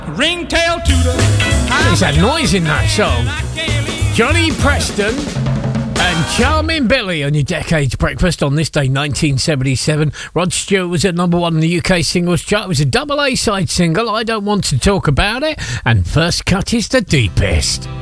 Ringtail Tudor. There's that noise in that song. Johnny Preston and Charming Billy on your Decades Breakfast on this day, 1977. Rod Stewart was at number 1 in the UK singles chart. It was a double A-side single, I Don't Want to Talk About It, and First Cut is the Deepest.